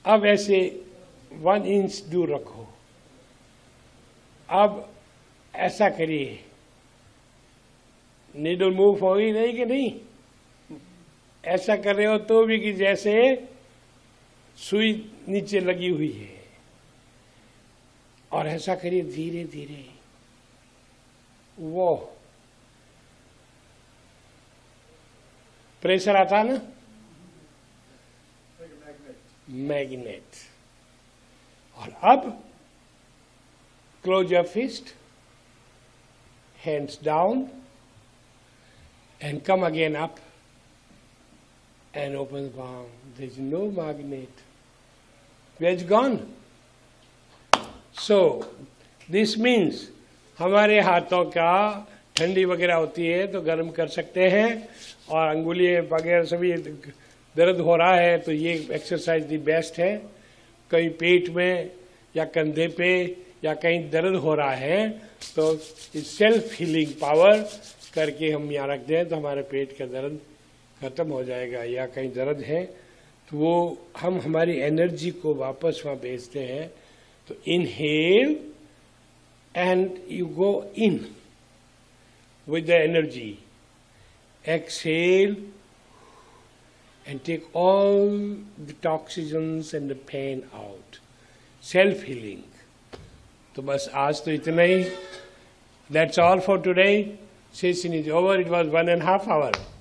अब ऐसे 1 इंच दूर रखो। अब ऐसा करिए, नीडल मूव हो ही नहीं कि नहीं, ऐसा कर रहे हो तो भी कि जैसे सुई नीचे लगी हुई है। और ऐसा करिए धीरे धीरे, वो प्रेशर आता ना, मैग्नेट। और अब close your fist, hands down and come again up and open the palm. There is no magnet. Where it's gone? So this means हमारे हाथों का ठंडी वगैरह होती है तो गर्म कर सकते हैं, और अंगुलियां वगैरह सभी दर्द हो रहा है तो ये एक्सरसाइज दी बेस्ट है। कहीं पेट में या कंधे पे या कहीं दर्द हो रहा है तो सेल्फ हीलिंग पावर करके हम यहाँ रख दें तो हमारे पेट का दर्द खत्म हो जाएगा। या कहीं दर्द है तो वो हम हमारी एनर्जी को वापस वहाँ भेजते हैं। तो inhale and you go in with the energy, exhale and take all the टॉक्सिजन्स and the pen out, self healing. तो बस आज तो इतना ही। That's all for today. Session is over. It was 1.5 hours.